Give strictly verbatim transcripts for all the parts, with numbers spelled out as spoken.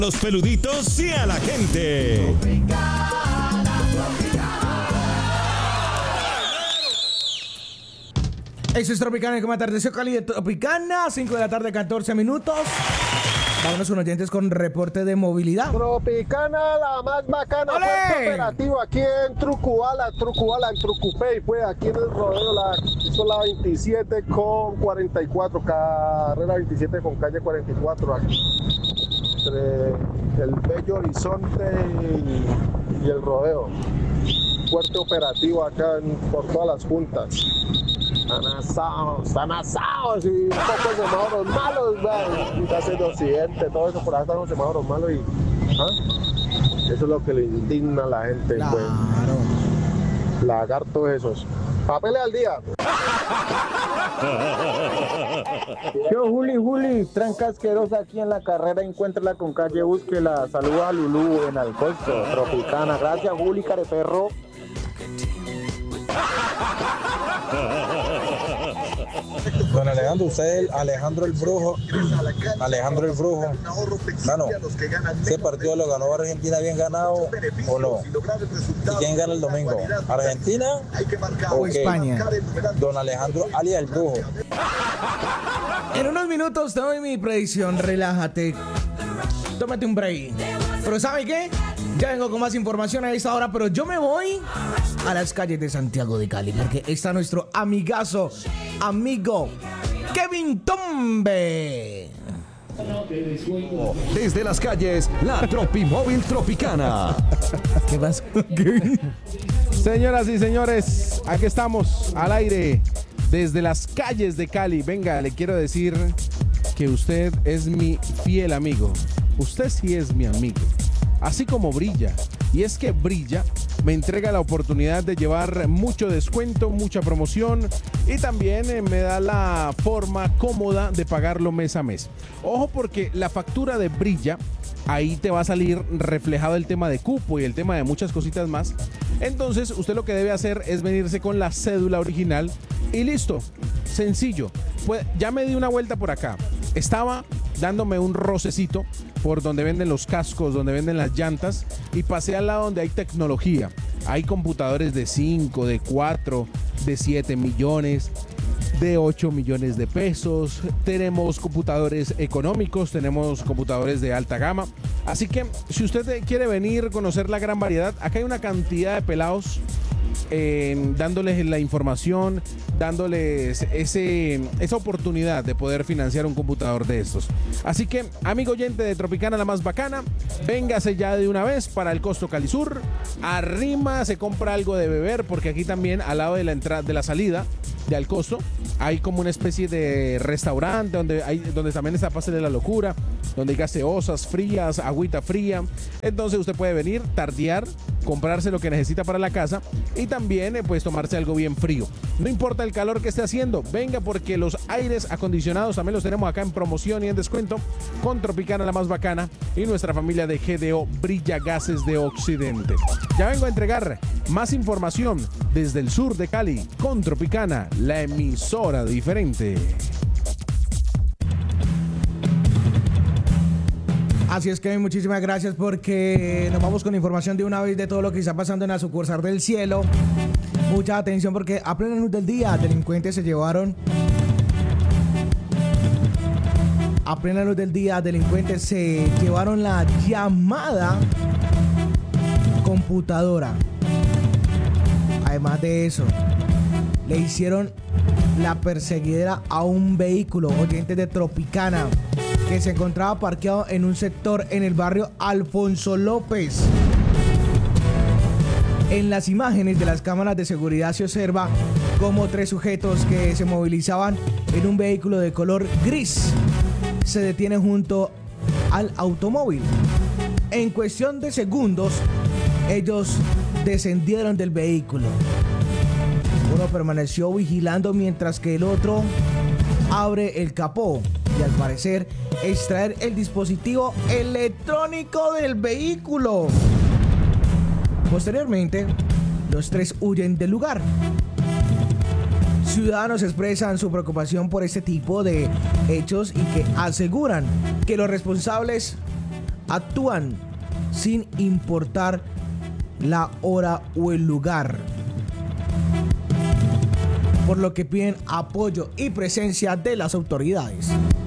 Los peluditos y a la gente. Eso es Tropicana, como atardeció Cali de Tropicana, cinco de la tarde, catorce minutos. Vámonos con oyentes con reporte de movilidad. Tropicana, la más bacana, puerto operativo aquí en Trucubala, Trucubala, en Trucupey, fue aquí en el rodeo, la, hizo la veintisiete con cuarenta y cuatro, carrera veintisiete con calle cuarenta y cuatro, aquí, entre el Bello Horizonte y, y el rodeo. Fuerte operativo acá en, por todas las juntas. Están asados, están asados y un poco de semáforos malos, y está haciendo accidente, todo eso por ahí están los semáforos malos y ¿ah? Eso es lo que le indigna a la gente, claro. Pues. Lagartos esos. Papeles al día. Yo, Juli, Juli, tranca asquerosa aquí en la carrera, encuéntrala con calle, búsquela. Saluda a Lulú en Alcosto, Tropicana. Gracias, Juli, careperro. Don Alejandro, usted, Alejandro el Brujo, Alejandro el Brujo, mano, ¿ese partido lo ganó Argentina bien ganado o no? ¿Y quién gana el domingo? ¿Argentina o okay. España? Don Alejandro, alias el Brujo. En unos minutos te doy mi predicción, relájate, tómate un break. Pero ¿sabe qué? Ya vengo con más información a esta hora, pero yo me voy a las calles de Santiago de Cali, porque está nuestro amigazo, amigo Kevin Tombe. Desde las calles, la Tropimóvil Tropicana. ¿Qué pasa, Kevin? Señoras y señores, aquí estamos al aire desde las calles de Cali. Venga, le quiero decir que usted es mi fiel amigo. Usted sí es mi amigo. Así como Brilla, y es que Brilla me entrega la oportunidad de llevar mucho descuento, mucha promoción y también eh, me da la forma cómoda de pagarlo mes a mes. Ojo, porque la factura de Brilla, ahí te va a salir reflejado el tema de cupo y el tema de muchas cositas más. Entonces usted lo que debe hacer es venirse con la cédula original y listo, sencillo. Pues ya me di una vuelta por acá, estaba dándome un rocecito por donde venden los cascos, donde venden las llantas, y pasé al lado donde hay tecnología. Hay computadores de cinco, de cuatro, de siete millones, de ocho millones de pesos. Tenemos computadores económicos, tenemos computadores de alta gama. Así que si usted quiere venir a conocer la gran variedad, acá hay una cantidad de pelados Eh, dándoles la información, dándoles ese, esa oportunidad de poder financiar un computador de estos. Así que, amigo oyente de Tropicana, la más bacana, véngase ya de una vez para el Costo Cali Sur, arrima, se compra algo de beber, porque aquí también al lado de la entrada, de la salida de Al Costo, hay como una especie de restaurante donde, hay, donde también está Pase de la Locura, donde hay gaseosas frías, agüita fría. Entonces usted puede venir, tardear, comprarse lo que necesita para la casa y también eh, pues tomarse algo bien frío. No importa el calor que esté haciendo, venga, porque los aires acondicionados también los tenemos acá en promoción y en descuento con Tropicana, la más bacana, y nuestra familia de G D O Brilla Gases de Occidente. Ya vengo a entregar más información desde el sur de Cali con Tropicana, la emisora diferente. Así es que muchísimas gracias, porque nos vamos con información de una vez de todo lo que está pasando en la sucursal del cielo. Mucha atención, porque a plena luz del día delincuentes se llevaron a plena luz del día delincuentes se llevaron la llamada computadora. Además de eso, le hicieron la perseguidera a un vehículo, oyentes de Tropicana, que se encontraba parqueado en un sector en el barrio Alfonso López. En las imágenes de las cámaras de seguridad se observa cómo tres sujetos que se movilizaban en un vehículo de color gris se detienen junto al automóvil. En cuestión de segundos, ellos descendieron del vehículo. Uno permaneció vigilando mientras que el otro abre el capó y, al parecer, extraer el dispositivo electrónico del vehículo. Posteriormente, los tres huyen del lugar. Ciudadanos expresan su preocupación por este tipo de hechos y que aseguran que los responsables actúan sin importar la hora o el lugar, por lo que piden apoyo y presencia de las autoridades.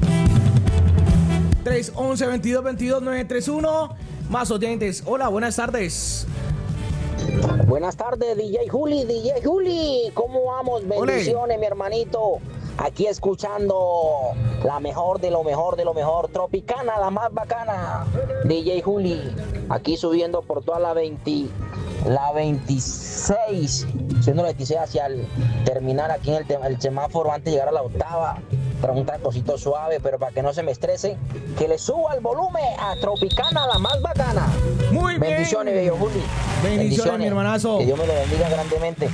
tres once veintidós veintidós nueve tres uno. Más oyentes. Hola, buenas tardes. Buenas tardes, D J Juli, D J Juli, ¿cómo vamos? Bendiciones, Olé. Mi hermanito. Aquí escuchando la mejor de lo mejor de lo mejor, Tropicana, la más bacana. D J Juli, aquí subiendo por toda la veinte, la veintiséis, siendo la veintiséis hacia el terminar aquí en el, el semáforo antes de llegar a la octava. Trae un tracocito suave, pero para que no se me estrese, que le suba el volumen a Tropicana, la más bacana. Muy bien. Bendiciones, bello Juli. Bendiciones, Bendiciones, mi hermanazo. Que Dios me lo bendiga grandemente.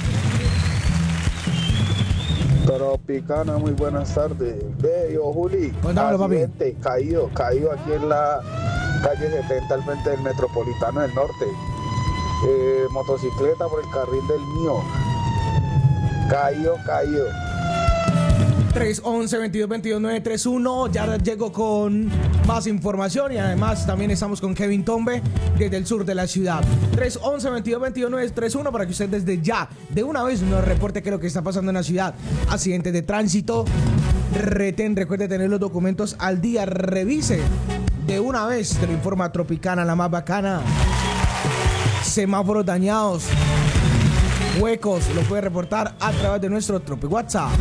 Tropicana, muy buenas tardes. Bello Juli. Cuéntamelo, accidente, papi. Caído, caído aquí en la calle setenta al frente del Metropolitano del Norte. Eh, motocicleta por el carril del mío. Caído, caído. tres once veintidós veintidós nueve tres uno. Ya llego con más información y además también estamos con Kevin Tombe desde el sur de la ciudad. tres once veintidós veintidós nueve tres uno para que usted desde ya de una vez nos reporte qué es lo que está pasando en la ciudad. Accidentes de tránsito, retén, recuerde tener los documentos al día, revise de una vez, te lo informa Tropicana, la más bacana. Semáforos dañados, huecos, lo puede reportar a través de nuestro Tropi WhatsApp.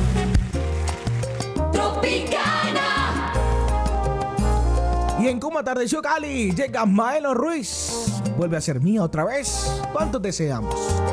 Tropicana. Y en Cómo Atardeció Cali llega Maelo Ruiz. Vuelve a ser mía otra vez. ¿Cuántos deseamos?